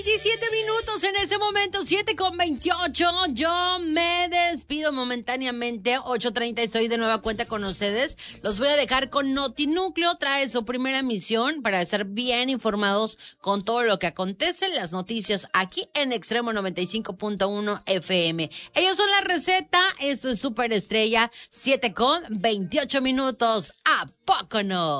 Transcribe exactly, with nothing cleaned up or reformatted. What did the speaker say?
veintisiete minutos en ese momento, siete con veintiocho. Yo me despido momentáneamente. ocho treinta estoy de nueva cuenta con ustedes. Los voy a dejar con Notinúcleo. Trae su primera emisión para estar bien informados con todo lo que acontece, las noticias aquí en Extremo noventa y cinco punto uno F M. Ellos son La Receta. Esto es Superestrella. siete con veintiocho minutos. ¿A poco no?